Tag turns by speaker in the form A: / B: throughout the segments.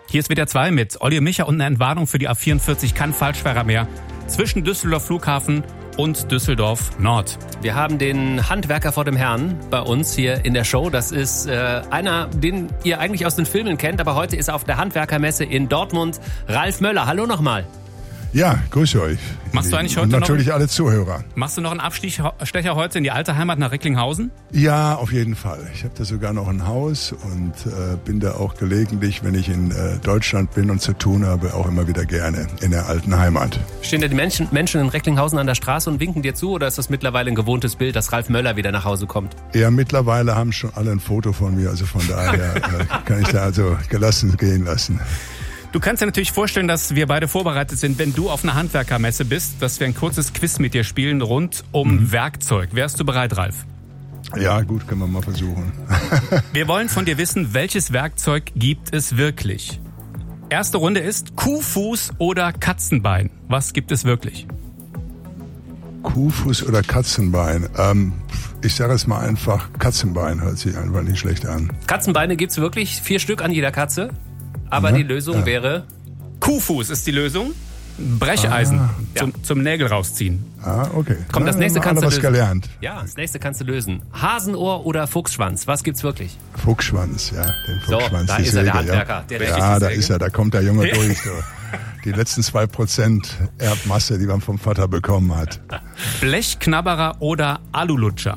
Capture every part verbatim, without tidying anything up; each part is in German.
A: Hier ist W D R zwei mit Olli und Micha und eine Entwarnung für die A vierundvierzig, kein Falschfahrer mehr, zwischen Düsseldorf Flughafen und Düsseldorf Nord.
B: Wir haben den Handwerker vor dem Herrn bei uns hier in der Show. Das ist äh, einer, den ihr eigentlich aus den Filmen kennt, aber heute ist er auf der Handwerkermesse in Dortmund. Ralf Möller, hallo nochmal.
C: Ja, grüße euch.
A: Machst du eigentlich heute
C: und natürlich
A: noch,
C: alle Zuhörer.
A: Machst du noch einen Abstecher heute in die alte Heimat nach Recklinghausen?
C: Ja, auf jeden Fall. Ich habe da sogar noch ein Haus und äh, bin da auch gelegentlich, wenn ich in äh, Deutschland bin und zu tun habe, auch immer wieder gerne in der alten Heimat.
B: Stehen da die Menschen, Menschen in Recklinghausen an der Straße und winken dir zu, oder ist das mittlerweile ein gewohntes Bild, dass Ralf Möller wieder nach Hause kommt?
C: Ja, mittlerweile haben schon alle ein Foto von mir, also von daher äh, kann ich da also gelassen gehen lassen.
A: Du kannst dir natürlich vorstellen, dass wir beide vorbereitet sind, wenn du auf einer Handwerkermesse bist, dass wir ein kurzes Quiz mit dir spielen rund um mhm. Werkzeug. Wärst du bereit, Ralf?
C: Ja, gut, können wir mal versuchen.
A: Wir wollen von dir wissen, welches Werkzeug gibt es wirklich? Erste Runde ist Kuhfuß oder Katzenbein. Was gibt es wirklich?
C: Kuhfuß oder Katzenbein? Ähm, ich sage es mal einfach, Katzenbein hört sich einfach nicht schlecht an.
B: Katzenbeine gibt's wirklich, vier Stück an jeder Katze. Aber ja, die Lösung ja. wäre...
A: Kuhfuß ist die Lösung. Brecheisen ah, zum, ja. zum Nägel rausziehen.
C: Ah, okay.
B: Komm, das nächste kannst du
C: was
B: lösen.
C: Gelernt.
B: Ja, das nächste kannst du lösen. Hasenohr oder Fuchsschwanz? Was gibt's wirklich?
C: Fuchsschwanz, ja. Den Fuchsschwanz.
B: So, da
C: die
B: ist
C: Säge,
B: er, der Handwerker.
C: Ja,
B: Der
C: ja da ist er, da kommt der Junge durch. So. Die letzten zwei Prozent Erbmasse, die man vom Vater bekommen hat.
A: Blechknabberer oder Alulutscher?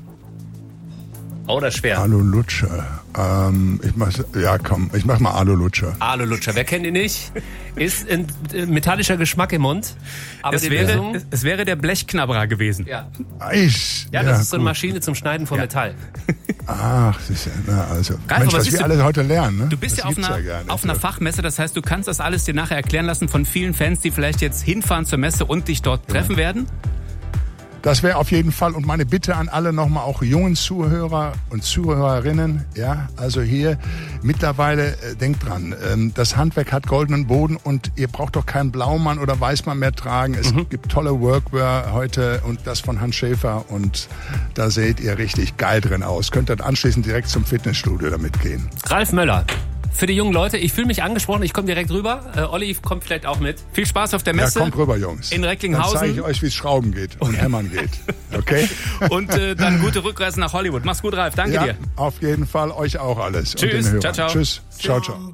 B: Oder schwer?
C: Alulutscher. Ähm, ich mach, ja, komm, ich mach mal Alulutscher.
B: Alulutscher, wer kennt ihn nicht? Ist ein metallischer Geschmack im Mund. Aber
A: es, wäre, Lösung, es wäre der Blechknabberer gewesen.
B: Ja,
C: ich,
B: ja das ja, ist so eine Maschine zum Schneiden von ja. Metall.
C: Ach, das ist ja, na, also,
A: Ralf,
C: Mensch, was wir du, alle heute lernen. Ne?
A: Du bist
C: das
A: ja auf einer,
C: ja
A: auf einer Fachmesse, das heißt, du kannst das alles dir nachher erklären lassen von vielen Fans, die vielleicht jetzt hinfahren zur Messe und dich dort treffen ja. werden.
C: Das wäre auf jeden Fall, und meine Bitte an alle nochmal, auch jungen Zuhörer und Zuhörerinnen, ja, also hier mittlerweile, äh, denkt dran, ähm, das Handwerk hat goldenen Boden und ihr braucht doch keinen Blaumann oder Weißmann mehr tragen. Es mhm. gibt tolle Workwear heute und das von Hans Schäfer und da seht ihr richtig geil drin aus. Könnt dann anschließend direkt zum Fitnessstudio damit gehen.
B: Ralf Möller. Für die jungen Leute, ich fühle mich angesprochen, ich komme direkt rüber. Äh, Olli kommt vielleicht auch mit. Viel Spaß auf der Messe.
C: Ja, kommt rüber, Jungs.
A: In Recklinghausen.
C: Dann zeige ich euch, wie es Schrauben geht und Hämmern geht. Okay?
A: Und äh, dann gute Rückreise nach Hollywood. Mach's gut, Ralf. Danke
C: ja,
A: dir.
C: Auf jeden Fall. Euch auch alles.
A: Tschüss.
C: Und den
A: ciao, ciao.
C: Tschüss. Ciao, ciao.